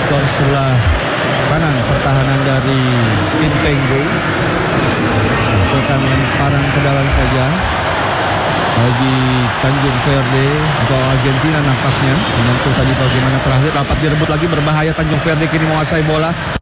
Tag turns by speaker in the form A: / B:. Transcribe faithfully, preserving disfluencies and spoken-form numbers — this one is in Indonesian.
A: sektor sebelah kanan pertahanan dari Sintenggo. Masukkan lemparan ke dalam saja bagi Tanjung Verde atau Argentina nampaknya. Menyentuh tadi bagaimana terakhir, dapat direbut lagi, berbahaya. Tanjung Verde kini menguasai bola.